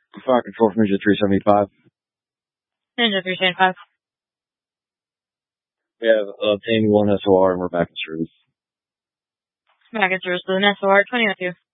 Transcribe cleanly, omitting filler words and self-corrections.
Fire control from Ninja 375. Ninja 375. We have obtained one SOR and we're back in service. Back in service with an SOR 2002.